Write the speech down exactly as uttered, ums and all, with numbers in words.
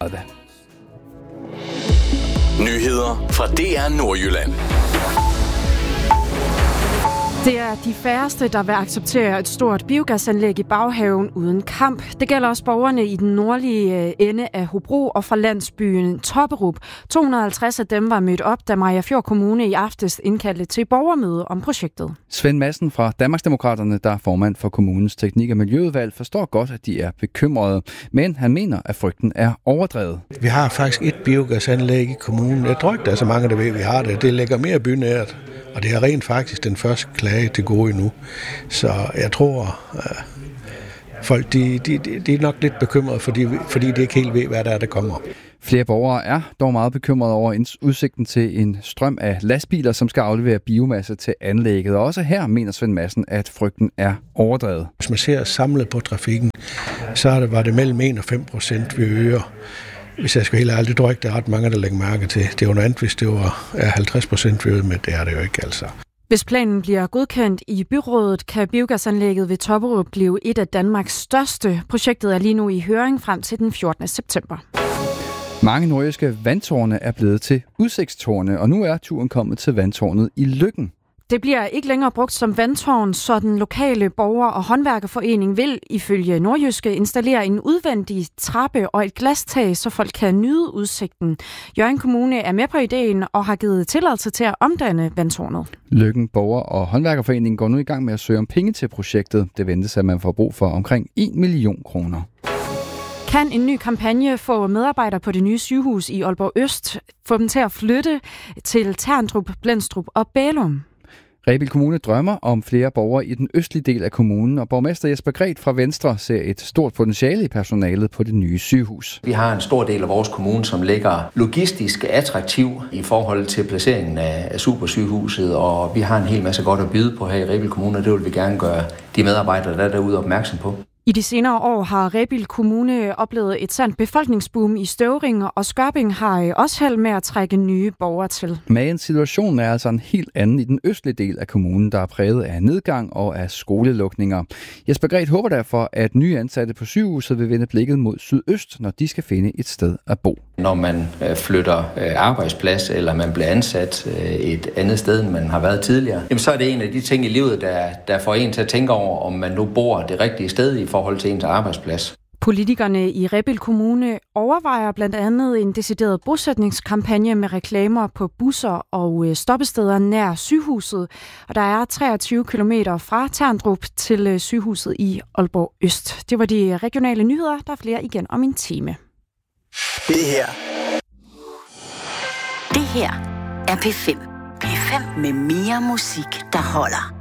tredive. Nyheder fra D R Nordjylland. Det er de færreste, der vil acceptere et stort biogasanlæg i baghaven uden kamp. Det gælder også borgerne i den nordlige ende af Hobro og fra landsbyen Topperup. to hundrede og halvtreds af dem var mødt op, da Mariagerfjord Kommune i aftes indkaldte til borgermøde om projektet. Svend Madsen fra Danmarksdemokraterne, der er formand for kommunens teknik- og miljøudvalg, forstår godt, at de er bekymrede. Men han mener, at frygten er overdrevet. Vi har faktisk et biogasanlæg i kommunen. Jeg tror ikke, der er så mange, der ved, at vi har det. Det ligger mere bynært. Og det er rent faktisk den første klage til gode endnu. Så jeg tror, at folk de, de, de er nok lidt bekymrede, fordi, fordi de ikke helt ved, hvad der er, der kommer. Flere borgere er dog meget bekymrede over udsigten til en strøm af lastbiler, som skal aflevere biomasse til anlægget. Og også her mener Svend Madsen, at frygten er overdrevet. Hvis man ser samlet på trafikken, så er det, var det mellem en og fem procent, vi øger. Hvis jeg skal helt ærligt, det tror jeg ikke, der er ret mange, der lægger mærke til. Det er jo noget andet, hvis det var halvtreds procent vi øger med. Det er det jo ikke, altså. Hvis planen bliver godkendt i byrådet, kan biogasanlægget ved Topperup blive et af Danmarks største. Projektet er lige nu i høring frem til den fjortende september. Mange nordjyske vandtårne er blevet til udsigtstårne, og nu er turen kommet til vandtårnet i Løkken. Det bliver ikke længere brugt som vandtårn, så den lokale borger- og håndværkerforening vil ifølge Nordjyske installere en udvendig trappe og et glastag, så folk kan nyde udsigten. Hjørring Kommune er med på ideen og har givet tilladelse til at omdanne vandtårnet. Løkken Borger- og Håndværkerforeningen går nu i gang med at søge om penge til projektet. Det ventes, at man får brug for omkring en million kroner. Kan en ny kampagne få medarbejdere på det nye sygehus i Aalborg Øst, få dem til at flytte til Terndrup, Blendstrup og Bælum? Rebild Kommune drømmer om flere borgere i den østlige del af kommunen, og borgmester Jesper Greth fra Venstre ser et stort potentiale i personalet på det nye sygehus. Vi har en stor del af vores kommune, som ligger logistisk attraktiv i forhold til placeringen af supersygehuset, og vi har en hel masse godt at byde på her i Rebild Kommune, og det vil vi gerne gøre de medarbejdere, der er derude, opmærksom på. I de senere år har Rebild Kommune oplevet et sandt befolkningsboom i Støvring, og Skørping har også held med at trække nye borgere til. Men situationen er altså en helt anden i den østlige del af kommunen, der er præget af nedgang og af skolelukninger. Jesper Greth håber derfor, at nye ansatte på sygehuset vil vende blikket mod sydøst, når de skal finde et sted at bo. Når man flytter arbejdsplads, eller man bliver ansat et andet sted, end man har været tidligere, jamen så er det en af de ting i livet, der, der får en til at tænke over, om man nu bor det rigtige sted i forhold til ens arbejdsplads. Politikerne i Rebild Kommune overvejer blandt andet en decideret bosætningskampagne med reklamer på busser og stoppesteder nær sygehuset. Og der er treogtyve kilometer fra Terndrup til sygehuset i Aalborg Øst. Det var de regionale nyheder. Der er flere igen om en time. Det her. Det her er P fem. P fem med mere musik, der holder.